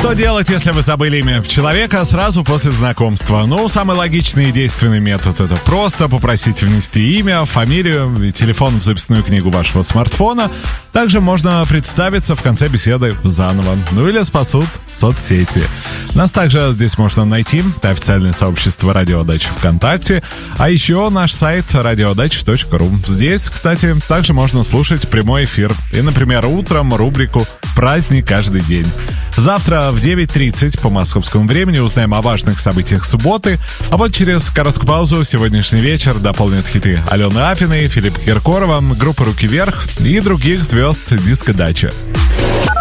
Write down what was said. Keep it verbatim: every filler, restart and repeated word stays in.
Что делать, если вы забыли имя человека сразу после знакомства? Ну, самый логичный и действенный метод — это просто попросить внести имя, фамилию и телефон в записную книгу вашего смартфона. Также можно представиться в конце беседы заново. Ну или спасут соцсети. Нас также здесь можно найти, это официальное сообщество «Радио Дача» ВКонтакте, а еще наш сайт радио дача точка ру. Здесь, кстати, также можно слушать прямой эфир и, например, утром рубрику «Праздник каждый день». Завтра в девять тридцать по московскому времени узнаем о важных событиях субботы, а вот через короткую паузу сегодняшний вечер дополнят хиты Алены Апиной, Филиппа Киркорова, группы «Руки вверх» и других звезд диско-дачи.